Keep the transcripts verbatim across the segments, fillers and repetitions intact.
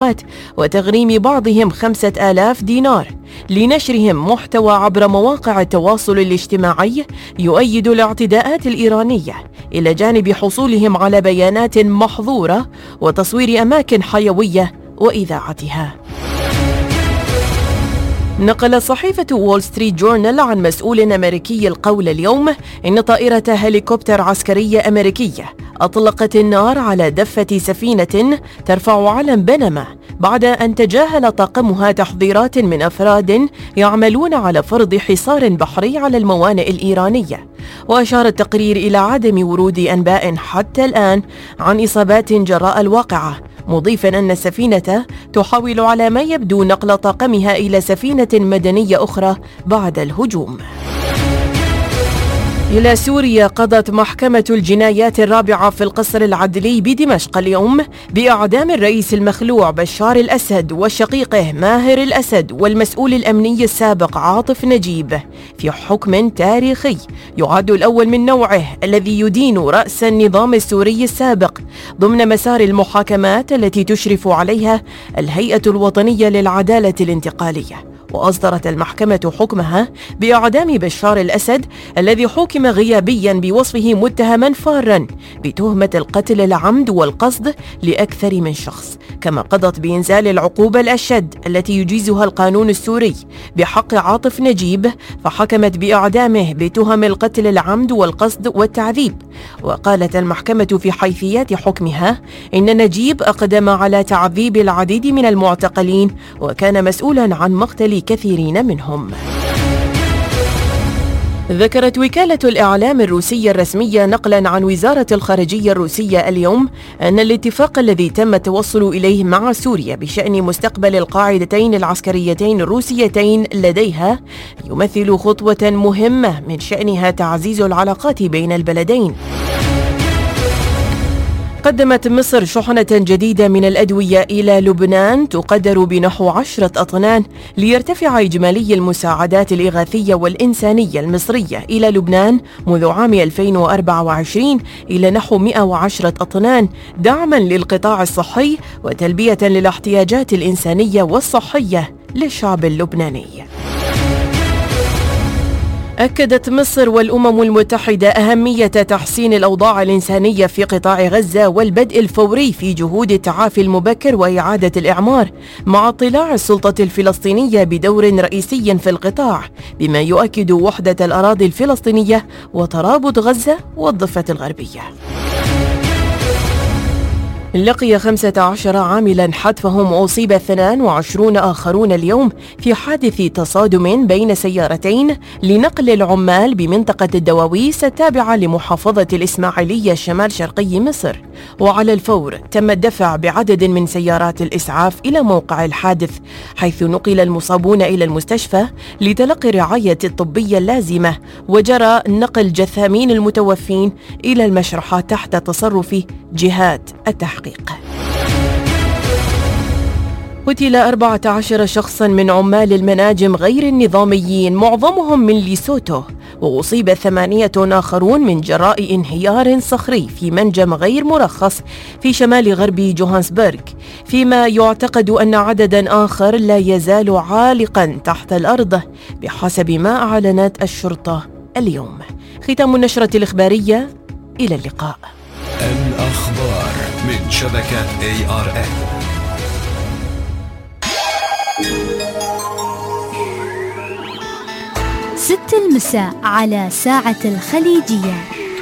الحسابات وتغريم بعضهم خمسة آلاف دينار لنشرهم محتوى عبر مواقع التواصل الاجتماعي يؤيد الاعتداءات الإيرانية، إلى جانب حصولهم على بيانات محظورة وتصوير أماكن حيوية وإذاعتها. نقلت صحيفة وول ستريت جورنال عن مسؤول أمريكي القول اليوم إن طائرة هليكوبتر عسكرية أمريكية أطلقت النار على دفة سفينة ترفع علم بنما بعد أن تجاهل طاقمها تحذيرات من أفراد يعملون على فرض حصار بحري على الموانئ الإيرانية. وأشار التقرير إلى عدم ورود أنباء حتى الآن عن إصابات جراء الواقعة، مضيفاً أن السفينة تحاول على ما يبدو نقل طاقمها إلى سفينة مدنية أخرى بعد الهجوم. إلى سوريا، قضت محكمة الجنايات الرابعة في القصر العدلي بدمشق اليوم بإعدام الرئيس المخلوع بشار الأسد وشقيقه ماهر الأسد والمسؤول الأمني السابق عاطف نجيب في حكم تاريخي يعد الأول من نوعه الذي يدين رأس النظام السوري السابق ضمن مسار المحاكمات التي تشرف عليها الهيئة الوطنية للعدالة الانتقالية. وأصدرت المحكمة حكمها بإعدام بشار الأسد الذي حكم غيابيا بوصفه متهما فارا بتهمة القتل العمد والقصد لأكثر من شخص، كما قضت بإنزال العقوبة الأشد التي يجيزها القانون السوري بحق عاطف نجيب، فحكمت بإعدامه بتهم القتل العمد والقصد والتعذيب. وقالت المحكمة في حيثيات حكمها إن نجيب أقدم على تعذيب العديد من المعتقلين وكان مسؤولا عن مقتل كثيرين منهم. ذكرت وكالة الإعلام الروسية الرسمية نقلا عن وزارة الخارجية الروسية اليوم أن الاتفاق الذي تم التوصل إليه مع سوريا بشأن مستقبل القاعدتين العسكريتين الروسيتين لديها يمثل خطوة مهمة من شأنها تعزيز العلاقات بين البلدين. قدمت مصر شحنة جديدة من الأدوية إلى لبنان تقدر بنحو عشرة أطنان ليرتفع إجمالي المساعدات الإغاثية والإنسانية المصرية إلى لبنان منذ عام ألفين وأربعة وعشرين إلى نحو مئة وعشرة أطنان، دعما للقطاع الصحي وتلبية للاحتياجات الإنسانية والصحية للشعب اللبناني. أكدت مصر والأمم المتحدة أهمية تحسين الأوضاع الإنسانية في قطاع غزة والبدء الفوري في جهود التعافي المبكر وإعادة الإعمار، مع اطلاع السلطة الفلسطينية بدور رئيسي في القطاع، بما يؤكد وحدة الأراضي الفلسطينية وترابط غزة والضفة الغربية. لقي خمسة عشر عاملا حتفهم وأصيب اثنان وعشرين آخرون اليوم في حادث تصادم بين سيارتين لنقل العمال بمنطقة الدواويس التابعة لمحافظة الإسماعيلية شمال شرقي مصر. وعلى الفور تم الدفع بعدد من سيارات الإسعاف إلى موقع الحادث، حيث نقل المصابون إلى المستشفى لتلقي الرعاية الطبية اللازمة، وجرى نقل جثامين المتوفين إلى المشرحة تحت تصرف جهات التحقيق. قتل أربعة عشر شخصاً من عمال المناجم غير النظاميين معظمهم من ليسوتو، وأصيب ثمانية آخرون من جراء انهيار صخري في منجم غير مرخص في شمال غرب جوهانسبرغ، فيما يعتقد أن عدداً آخر لا يزال عالقاً تحت الأرض بحسب ما أعلنت الشرطة اليوم. ختام النشرة الإخبارية، إلى اللقاء. الأخبار من شبكة إيه آر إن. ست المساء على ساعة الخليجية.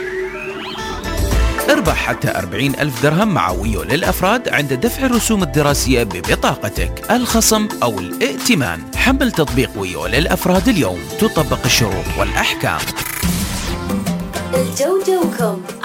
اربح حتى أربعين ألف درهم معوي للأفراد عند دفع الرسوم الدراسية ببطاقتك، الخصم أو الائتمان. حمل تطبيق ويو للأفراد اليوم، تطبق الشروط والأحكام. الجوجوكم